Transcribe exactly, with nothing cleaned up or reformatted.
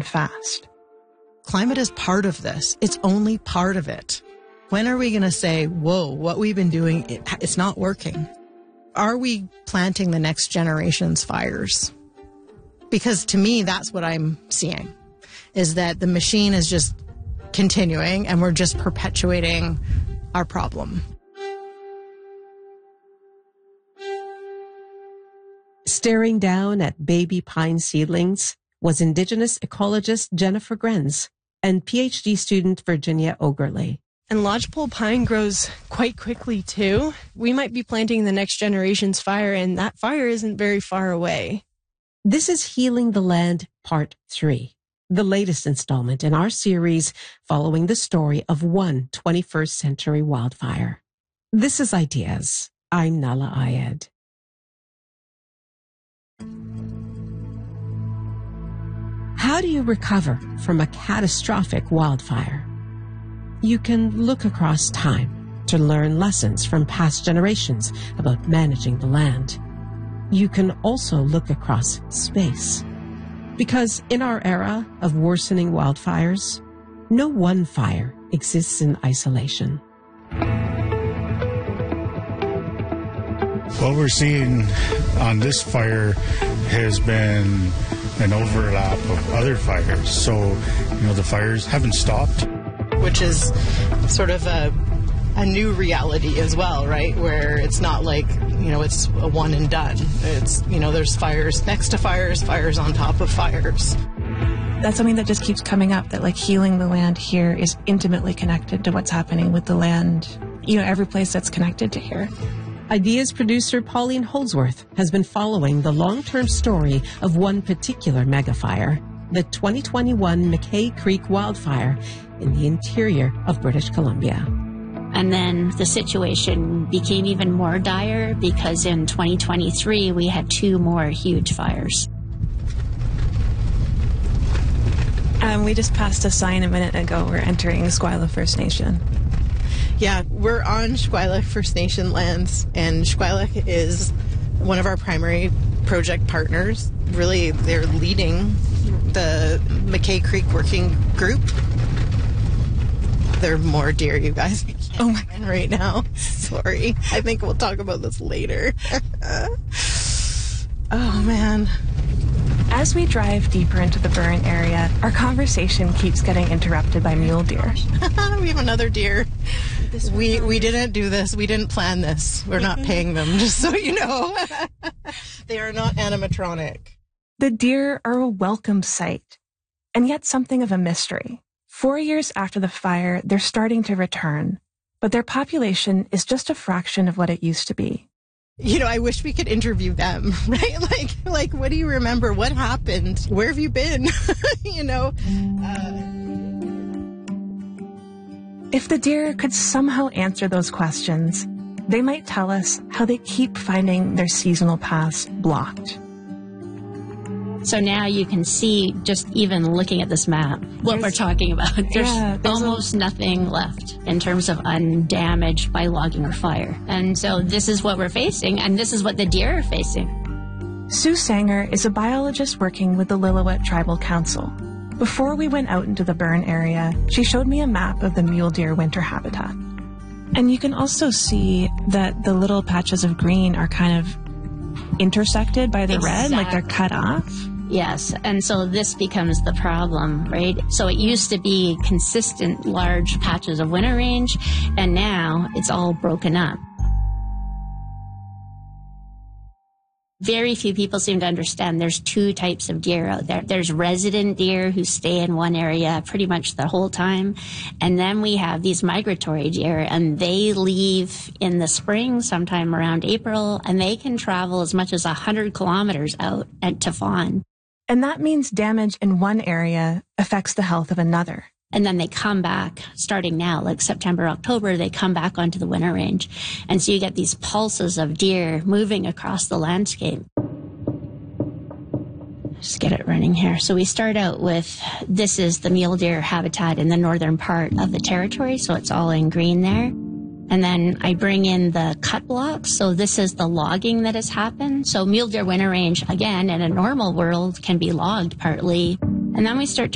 fast. Climate is part of this. It's only part of it. When are we going to say, whoa, what we've been doing, it, it's not working? Are we planting the next generation's fires? Because to me, that's what I'm seeing, is that the machine is just continuing and we're just perpetuating our problem. Staring down at baby pine seedlings was Indigenous ecologist Jennifer Grenz and PhD student Virginia Ogerle. And lodgepole pine grows quite quickly, too. We might be planting the next generation's fire, and that fire isn't very far away. This is Healing the Land, Part three, the latest installment in our series following the story of one twenty-first century wildfire. This is Ideas. I'm Nahlah Ayed. How do you recover from a catastrophic wildfire? You can look across time to learn lessons from past generations about managing the land. You can also look across space. Because in our era of worsening wildfires, no one fire exists in isolation. What we're seeing on this fire has been an overlap of other fires. So, you know, the fires haven't stopped. Which is sort of a, a new reality as well, right? Where it's not like, you know, it's a one and done. It's, you know, there's fires next to fires, fires on top of fires. That's something that just keeps coming up, that like healing the land here is intimately connected to what's happening with the land, you know, every place that's connected to here. Ideas producer Pauline Holdsworth has been following the long-term story of one particular megafire, the twenty twenty-one McKay Creek wildfire in the interior of British Columbia. And then the situation became even more dire because in twenty twenty-three we had two more huge fires. Um, we just passed a sign a minute ago. We're entering Esquila First Nation. Yeah, we're on Esquila First Nation lands, and Esquila is one of our primary project partners. Really, they're leading the McKay Creek Working Group. There are more deer, you guys. Oh my God, right now. Sorry. I think we'll talk about this later. Oh, man. As we drive deeper into the burn area, our conversation keeps getting interrupted by mule deer. We have another deer. We we didn't do this. We didn't plan this. We're not paying them, just so you know. They are not animatronic. The deer are a welcome sight, and yet something of a mystery. Four years after the fire, they're starting to return, but their population is just a fraction of what it used to be. You know, I wish we could interview them, right? Like, like, what do you remember? What happened? Where have you been? You know? Uh... If the deer could somehow answer those questions, they might tell us how they keep finding their seasonal paths blocked. So now you can see, just even looking at this map, what there's, we're talking about. There's, yeah, there's almost a, nothing left in terms of undamaged by logging or fire. And so this is what we're facing, and this is what the deer are facing. Sue Sanger is a biologist working with the Lillooet Tribal Council. Before we went out into the burn area, she showed me a map of the mule deer winter habitat. And you can also see that the little patches of green are kind of intersected by the Exactly. red, like they're cut off. Yes, and so this becomes the problem, right? So it used to be consistent large patches of winter range, and now it's all broken up. Very few people seem to understand there's two types of deer out there. There's resident deer who stay in one area pretty much the whole time. And then we have these migratory deer, and they leave in the spring, sometime around April, and they can travel as much as one hundred kilometers out to fawn. And that means damage in one area affects the health of another. And then they come back, starting now, like September, October, they come back onto the winter range. And so you get these pulses of deer moving across the landscape. Just get it running here. So we start out with, this is the mule deer habitat in the northern part of the territory, so it's all in green there. And then I bring in the cut blocks. So this is the logging that has happened. So mule deer winter range, again, in a normal world, can be logged partly. And then we start